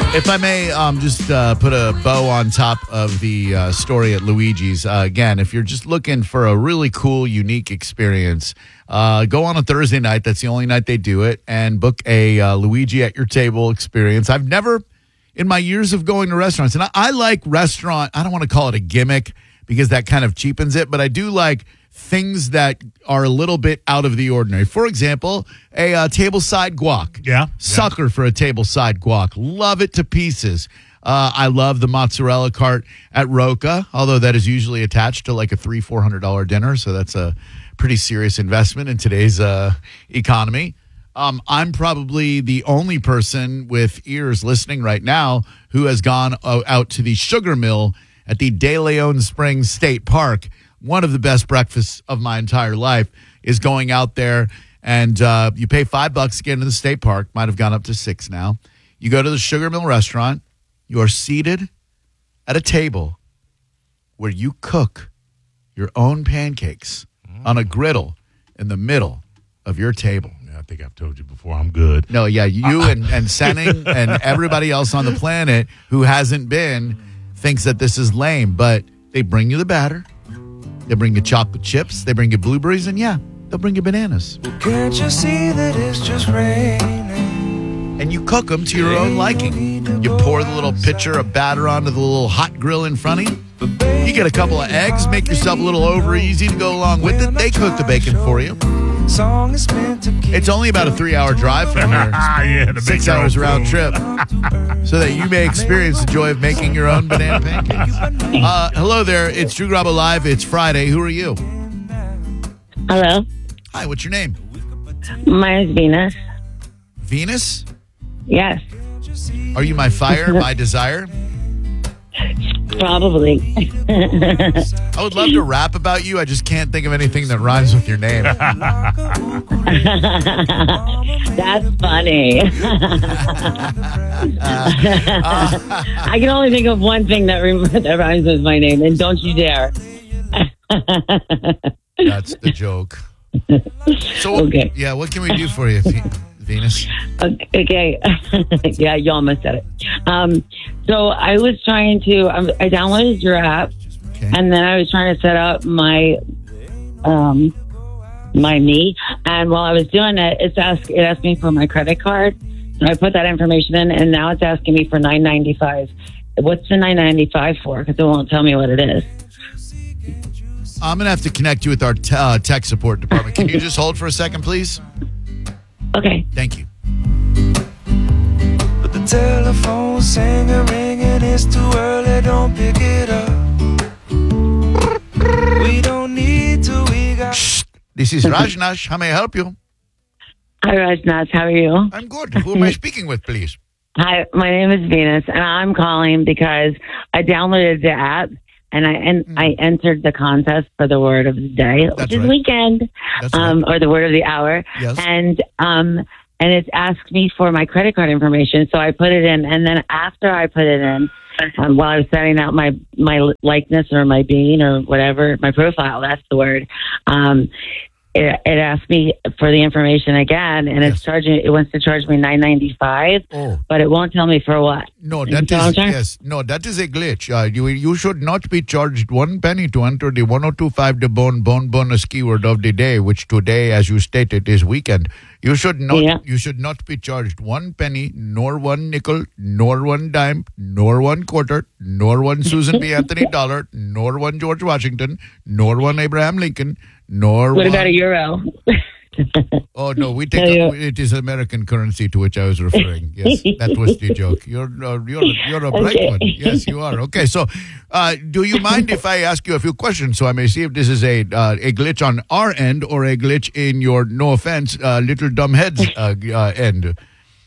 If I may just put a bow on top of the story at Luigi's, again, if you're just looking for a really cool, unique experience, go on a Thursday night. That's the only night they do it, and book a Luigi at your table experience. I've never, in my years of going to restaurants, and I like restaurant, I don't want to call it a gimmick because that kind of cheapens it, but I do like things that are a little bit out of the ordinary. For example, a tableside guac. Yeah. Sucker for a tableside guac. Love it to pieces. I love the mozzarella cart at Roca, although that is usually attached to like a $300-$400 dinner, so that's a pretty serious investment in today's economy. I'm probably the only person with ears listening right now who has gone out to the Sugar Mill at the De Leon Springs State Park. One of the best breakfasts of my entire life is going out there, and you pay $5 to get into the state park. Might have gone up to $6 now. You go to the Sugar Mill restaurant. You are seated at a table where you cook your own pancakes on a griddle in the middle of your table. I think I've told you before, I'm good. No, yeah, you and Senning and everybody else on the planet who hasn't been thinks that this is lame, but they bring you the batter. They bring you chocolate chips. They bring you blueberries. And, yeah, they'll bring you bananas. Well, can't you see that it's just raining? And you cook them to your own liking. You pour the little pitcher of batter onto the little hot grill in front of you. You get a couple of eggs. Make yourself a little over easy to go along with it. They cook the bacon for you. Song is meant to keep It's only about a 3-hour drive from here. Yeah, the 6 big hours girl round food. trip. So that you may experience the joy of making your own banana pancakes. Hello there. It's Drew Garabo Live. It's Friday. Who are you? Hello, Hi, what's your name? my name's Venus. Venus? Yes, Are you my fire, my desire? probably. I would love to rap about you. I just can't think of anything that rhymes with your name. That's funny. I can only think of one thing that rhymes with my name, and don't you dare. That's the joke. So, Okay. yeah, what can we do for you, Venus? Okay. Yeah, you almost said it. So I was trying to, I downloaded your app, Okay. and then I was trying to set up my knee. And while I was doing it, it asked me for my credit card. So I put that information in, and now it's asking me for $9.95. What's the $9.95 for? Because it won't tell me what it is. I'm going to have to connect you with our tech support department. Can you just hold for a second, please? Okay. Thank you. But the telephone's singing, ringing, it's too early, don't pick it up. We don't need to, we got... Shh. This is Rajnash. How may I help you? Hi, Rajnath. How are you? I'm good. Who am I speaking with, please? Hi, my name is Venus, and I'm calling because I downloaded the app, and I entered the contest for the word of the day, That's which is right. weekend, That's right. or the word of the hour. Yes. And it's asked me for my credit card information, so I put it in, and then after I put it in, while I was setting out my likeness or my being or whatever, my profile, that's the word, it asked me for the information again, and Yes. it wants to charge me $9.95, Oh. but it won't tell me for what. No, that So I'm is trying- yes. No, that is a glitch. You should not be charged 1 penny to enter the 1025 the bone bonus keyword of the day, which today, as you stated, is weekend. You should not. Yeah. You should not be charged 1 penny, nor 1 nickel, nor 1 dime, nor 1 quarter, nor 1 Susan B. Anthony dollar, nor 1 George Washington, nor 1 Abraham Lincoln, nor What 1. about a euro? Oh no, we take Yeah. it is American currency to which I was referring. Yes, that was the joke. You're a bright Okay. one. Yes, you are. Okay, so do you mind if I ask you a few questions so I may see if this is a glitch on our end or a glitch in your, no offense, little dumb heads end?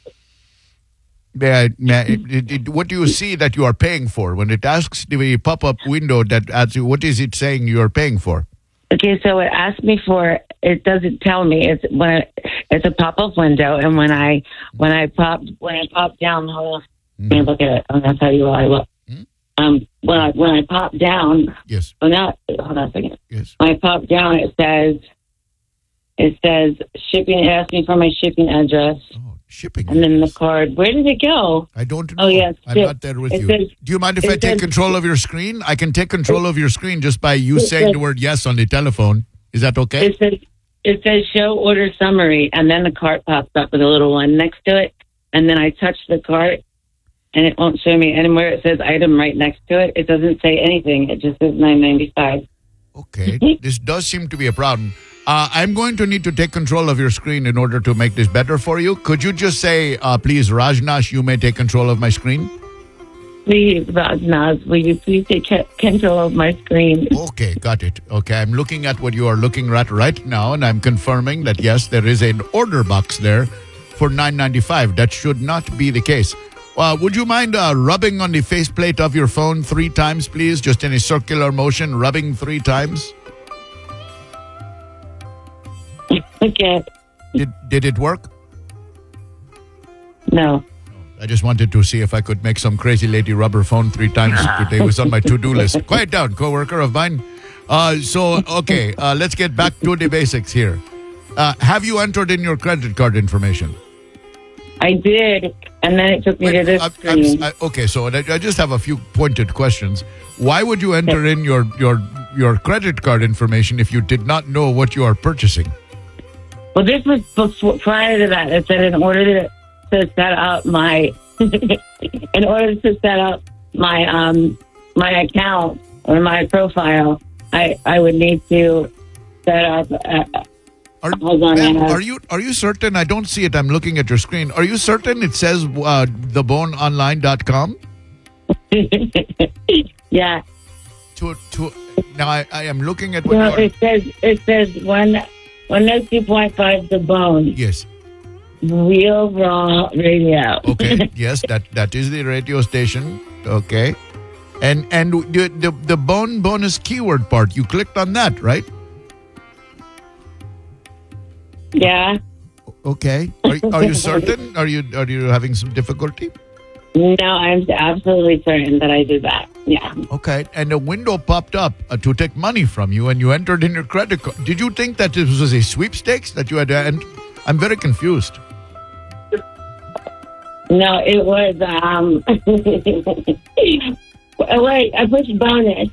What do you see that you are paying for when it asks the pop-up window that asks you what is it saying you are paying for? Okay, so it asked me for. It doesn't tell me. It's a pop-up window, and when I pop down, hold on, let me look at it. I'm gonna tell you what I look. When I pop down, Yes, hold on a second. yes. When I pop down, it says shipping. It asks me for my shipping address. Oh, Shipping. And then the card, where did it go? I don't know. Oh, yes. I'm not there with It you. says- Do you mind if it I take says- control of your screen? I can take control of your screen just by you saying says- the word yes on the telephone. Is that okay? It says show order summary, and then the cart pops up with a little one next to it. And then I touch the cart, and it won't show me. And where it says item right next to it, it doesn't say anything. It just says $9.95. Okay. This does seem to be a problem. I'm going to need to take control of your screen in order to make this better for you. Could you just say, please, Rajnash, you may take control of my screen? Please, Rajnaz, will you please take control of my screen? Okay, got it. Okay, I'm looking at what you are looking at right now, and I'm confirming that, yes, there is an order box there for $9.95. That should not be the case. Would you mind rubbing on the faceplate of your phone 3 times, please? Just in a circular motion, rubbing 3 times. Okay. Did it work? No. I just wanted to see if I could make some crazy lady rubber phone 3 times today. It was on my to-do list. Quiet down, coworker of mine. Okay, let's get back to the basics here. Have you entered in your credit card information? I did, and then it took me to this screen. Okay, so I just have a few pointed questions. Why would you enter in your credit card information if you did not know what you are purchasing? Well, this was prior to that. It said in order to set up my my account or my profile, I would need to set up. Hold on, ma'am, I have- are you certain? I don't see it. I'm looking at your screen. Are you certain it says theboneonline.com? Yeah. Now I am looking at what No, you are. it says 102.5 The Bone. Yes. Real Raw Radio. Okay. Yes, that is the radio station. Okay. And the bone bonus keyword part, you clicked on that, right? Yeah. Okay. Are you certain? Are you having some difficulty? No, I'm absolutely certain that I did that. Yeah. Okay. And a window popped up to take money from you, and you entered in your credit card. Did you think that this was a sweepstakes that you had to end? I'm very confused. No, it was wait, I pushed bonus.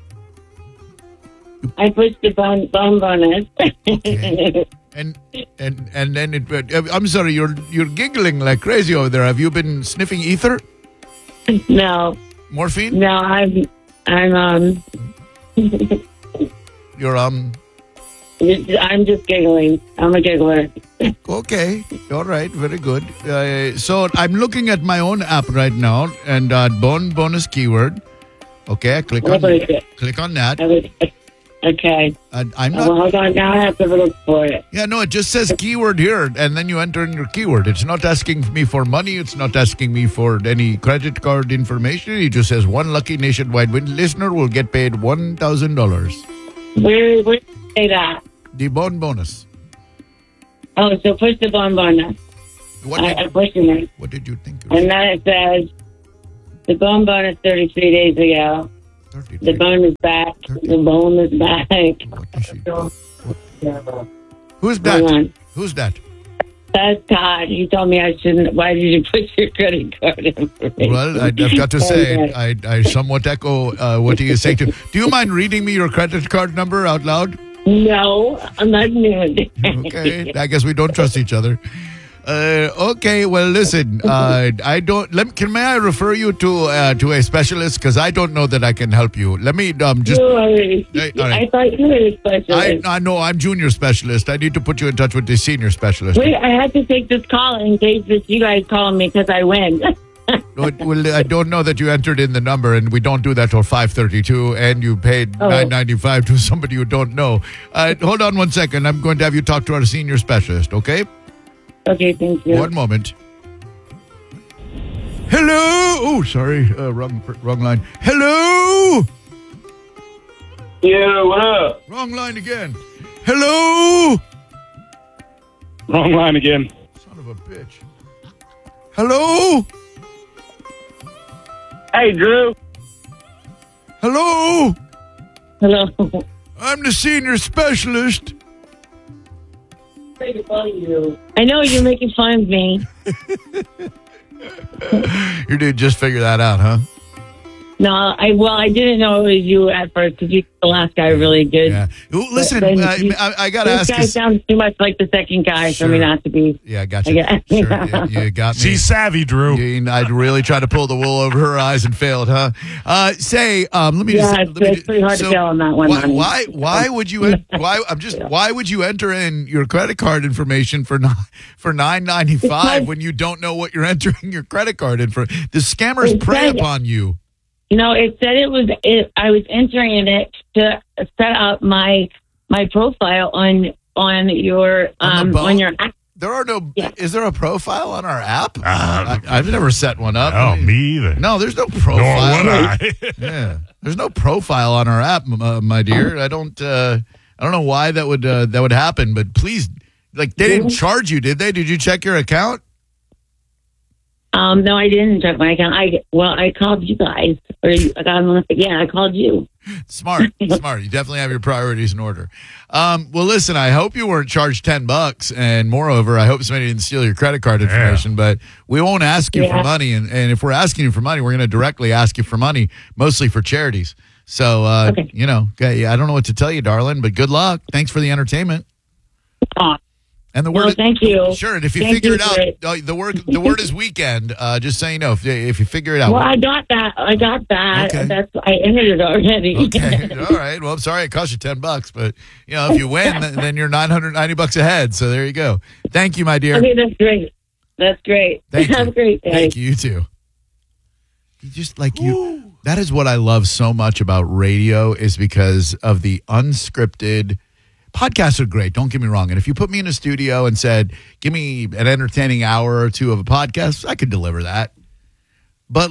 I pushed the bone bonus. Okay. And then I'm sorry, you're giggling like crazy over there. Have you been sniffing ether? No. Morphine? No, I'm You're I'm just giggling. I'm a giggler. Okay. All right. Very good. So I'm looking at my own app right now, and bone bonus keyword. Okay, I click on that. Okay. I'm Well, not. hold on. Now I have to look for it. Yeah, no. It just says keyword here, and then you enter in your keyword. It's not asking me for money. It's not asking me for any credit card information. It just says one lucky nationwide listener will get paid $1,000. Where did you say that? The bone bonus. Oh, so push the bone bonus. I pushed it. What did you think? And then it says the bone bonus 33 days ago. The bone is back. The bone is back. What is she doing? Who's Hold on. that? Who's that? That's Todd. He told me I shouldn't. Why did you put your credit card information? Well, I've got to say, I somewhat echo what he is saying to. Do you mind reading me your credit card number out loud? No, I'm not doing it. Okay, I guess we don't trust each other. Okay, well, listen, I don't. May I refer you to a specialist, because I don't know that I can help you. Let me just. You already- Hey, all right. I thought you were a specialist. I know I'm junior specialist. I need to put you in touch with the senior specialist. Wait, I had to take this call in case that you guys call me because I win. Well, I don't know that you entered in the number, and we don't do that till 5:32, and you paid $9.95 to somebody you don't know. Hold on 1 second. I'm going to have you talk to our senior specialist, okay? Okay, thank you. 1 moment. Hello. Oh, sorry. Wrong line. Hello. Yeah, what up? Wrong line again. Hello. Wrong line again. Son of a bitch. Hello. Hey, Drew. Hello. Hello. I'm the senior specialist. I know you're making fun of me. Your dude just figured that out, huh? No, I didn't know it was you at first because you the last guy really good. Yeah. Well, listen, But then I got to this ask. guy sounds too much like the second guy for me Sure. not to be. Yeah, I got I you. guess. Sure, you got me. She's savvy, Drew. I'd really try to pull the wool over her eyes and failed, huh? Let me just. Yeah, let me it's pretty hard to tell on that one, honey. Why would you? Why would you enter in your credit card information for $9.95 when you don't know what you're entering your credit card in for? The scammers prey upon you. No, it said I was entering it to set up my profile on your on your app. There are no. Yeah. Is there a profile on our app? I've never set one up. Oh, me either. No, there's no Nor profile. would I. Yeah, there's no profile on our app, my dear. I don't know why that would happen, but please, they didn't charge you, did they? Did you check your account? No, I didn't check my account. I called you guys, I called you. Smart. You definitely have your priorities in order. Well, listen, I hope you weren't charged $10, and moreover, I hope somebody didn't steal your credit card information. But we won't ask you for money, and if we're asking you for money, we're going to directly ask you for money, mostly for charities. So, Okay. I don't know what to tell you, darling, but good luck. Thanks for the entertainment. Aw. And the Well, word, thank you. Sure, and if you Thank figure you it for it. out, the word is weekend. Just so you know, if you figure it out. Well, I got that. Okay. I entered it already. Okay, all right. Well, I'm sorry it cost you $10, but if you win, then you're $990 ahead. So there you go. Thank you, my dear. Okay, that's great. That's great. Thank you. Have a great day. Thank you. You too. You just that is what I love so much about radio is because of the unscripted. Podcasts are great. Don't get me wrong. And if you put me in a studio and said, give me an entertaining hour or two of a podcast, I could deliver that. But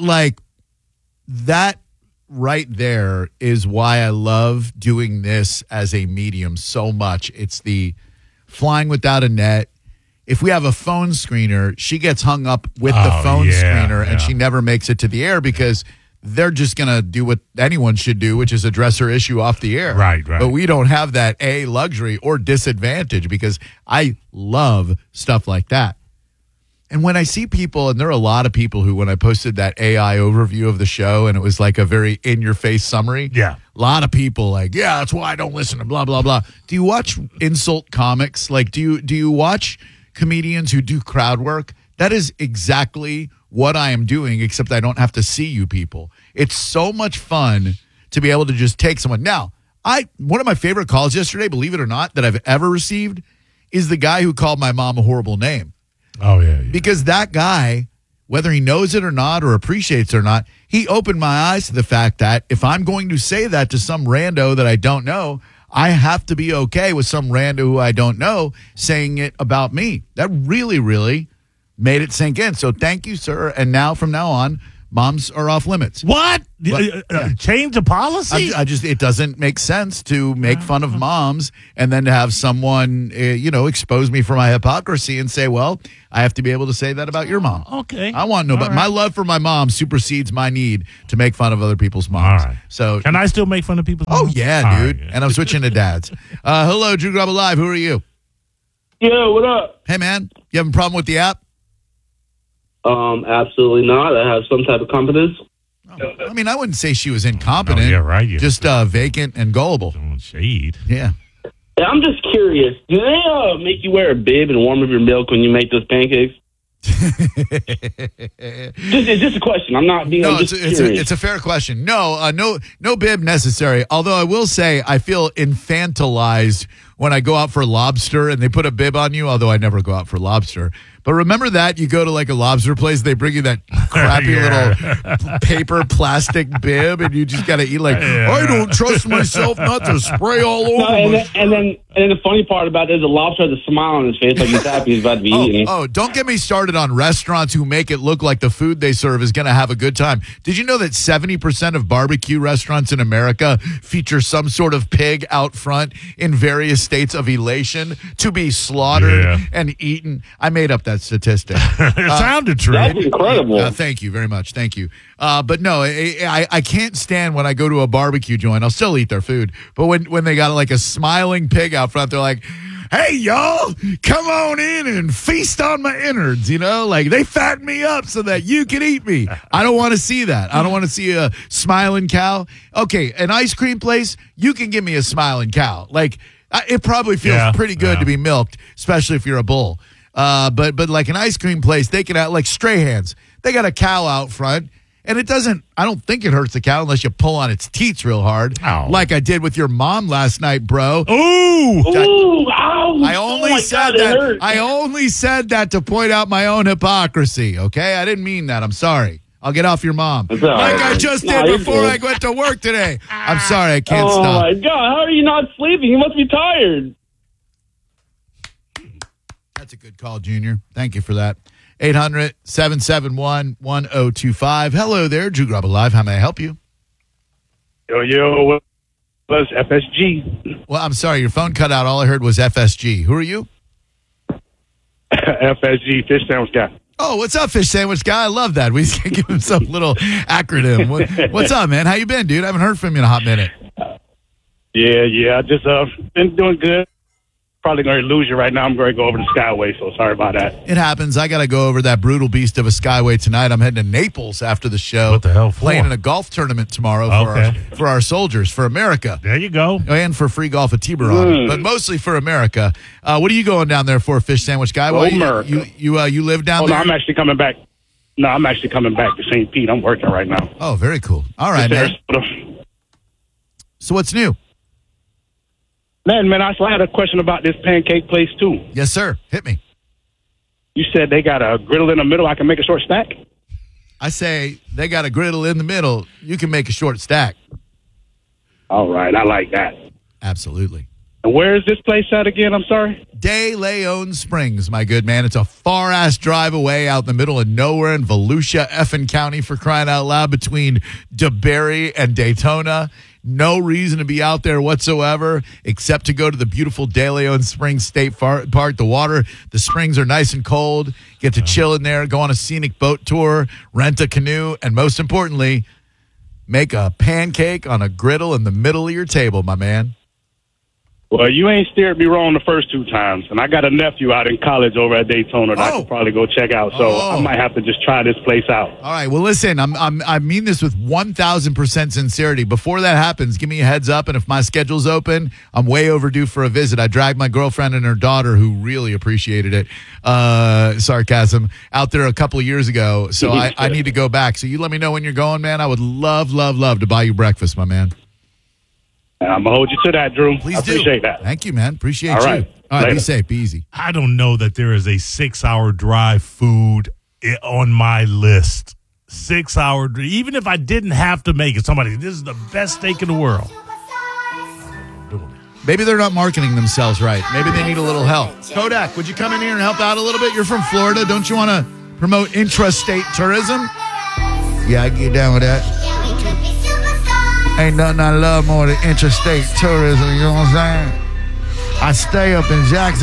that right there is why I love doing this as a medium so much. It's the flying without a net. If we have a phone screener, she gets hung up with the phone screener and she never makes it to the air because they're just going to do what anyone should do, which is address her issue off the air. Right. But we don't have that luxury or disadvantage because I love stuff like that. And when I see people, and there are a lot of people who, when I posted that AI overview of the show and it was like a very in-your-face summary, Yeah. a lot of people that's why I don't listen to blah, blah, blah. Do you watch insult comics? Do you watch comedians who do crowd work? That is exactly what I am doing, except I don't have to see you people. It's so much fun to be able to just take someone. Now, one of my favorite calls yesterday, believe it or not, that I've ever received is the guy who called my mom a horrible name. Oh, yeah. Because that guy, whether he knows it or not or appreciates it or not, he opened my eyes to the fact that if I'm going to say that to some rando that I don't know, I have to be okay with some rando who I don't know saying it about me. That really, really made it sink in. So thank you, sir. And now, from now on, moms are off limits. What? But, Change the policy? It doesn't make sense to make fun of moms and then to have someone, expose me for my hypocrisy and say, well, I have to be able to say that about your mom. Okay. I want to know, but my love for my mom supersedes my need to make fun of other people's All moms. right. So, Can I still make fun of people's oh moms? yeah, All dude. right. And I'm switching to dads. Hello, Drew Grubba Live. Who are you? Yo, what up? Hey, man. You having a problem with the app? Absolutely not. I have some type of competence. I mean, I wouldn't say she was incompetent. Oh, yeah, right. Yeah. Just vacant and gullible. Throwing shade. Yeah. Yeah, I'm just curious. Do they make you wear a bib and warm up your milk when you make those pancakes? It's just a question. I'm not being. No, I'm just it's curious. a fair question. No, no bib necessary. Although I will say I feel infantilized when I go out for lobster and they put a bib on you. Although I never go out for lobster. But remember that you go to like a lobster place, they bring you that crappy little paper plastic bib, and you just got to eat I don't trust myself not to spray all over. and then the funny part about it is the lobster has a smile on his face like he's happy he's about to be eaten. Oh, don't get me started on restaurants who make it look like the food they serve is going to have a good time. Did you know that 70% of barbecue restaurants in America feature some sort of pig out front in various states of elation to be slaughtered and eaten? I made up that statistic. It sounded true. That's incredible. Thank you very much. Thank you. But no, I can't stand when I go to a barbecue joint. I'll still eat their food. But when they got like a smiling pig out front, they're like, hey, y'all, come on in and feast on my innards, like they fatten me up so that you can eat me. I don't want to see that. I don't want to see a smiling cow. Okay, an ice cream place, you can give me a smiling cow. Like, it probably feels pretty good to be milked, especially if you're a bull. But like an ice cream place, they can have, like Strahan's, they got a cow out front. And I don't think it hurts the cow unless you pull on its teats real hard. Ow. Like I did with your mom last night, bro. Ooh! Ooh, ow. I only said that to point out my own hypocrisy, okay? I didn't mean that. I'm sorry. I'll get off your mom. That's all like right. I just No, did you're before good. I went to work today. I'm sorry. I can't Oh, stop. my God. How are you not sleeping? You must be tired. That's a good call, Junior. Thank you for that. 800-771-1025. Hello there, Drew Grubba Live. How may I help you? Yo, was FSG. Well, I'm sorry. Your phone cut out. All I heard was FSG. Who are you? FSG, fish sandwich guy. Oh, what's up, fish sandwich guy? I love that. We can give him some little acronym. What's up, man? How you been, dude? I haven't heard from you in a hot minute. Yeah. Just been doing good. Probably going to lose you right now. I'm going to go over to Skyway, so sorry about that. It happens. I got to go over that brutal beast of a Skyway tonight. I'm heading to Naples after the show. What the hell for? Playing in a golf tournament tomorrow for our soldiers, for America. There you go. And for free golf at Tiburon, but mostly for America. What are you going down there for, fish sandwich guy? Well, America. You live down there? No, I'm actually coming back. No, I'm actually coming back to St. Pete. I'm working right now. Oh, very cool. All right, man. So what's new? Man, I had a question about this pancake place, too. Yes, sir. Hit me. You said they got a griddle in the middle. I can make a short stack? I say they got a griddle in the middle. You can make a short stack. All right. I like that. Absolutely. And where is this place at again? I'm sorry? De Leon Springs, my good man. It's a far-ass drive away out in the middle of nowhere in Volusia, Effin County, for crying out loud, between DeBerry and Daytona. No reason to be out there whatsoever except to go to the beautiful De Leon Springs State Park. The springs are nice and cold. Get to chill in there, go on a scenic boat tour, rent a canoe, and most importantly, make a pancake on a griddle in the middle of your table, my man. Well, you ain't steered me wrong the first two times, and I got a nephew out in college over at Daytona that I could probably go check out. So I might have to just try this place out. All right. Well, listen, I mean this with 1,000% sincerity. Before that happens, give me a heads up, and if my schedule's open, I'm way overdue for a visit. I dragged my girlfriend and her daughter, who really appreciated it, sarcasm, out there a couple of years ago. So I need to go back. So you let me know when you're going, man. I would love to buy you breakfast, my man. I'm going to hold you to that, Drew. Please I appreciate that. Thank you, man. Appreciate All right. you. All right, Later. be safe. Be easy. I don't know that there is a 6-hour drive food on my list. 6-hour, even if I didn't have to make it. Somebody, this is the best steak in the world. Maybe they're not marketing themselves right. Maybe they need a little help. Kodak, would you come in here and help out a little bit? You're from Florida. Don't you want to promote intrastate tourism? Yeah, I can get down with that. Ain't nothing I love more than interstate tourism, you know what I'm saying? I stay up in Jackson.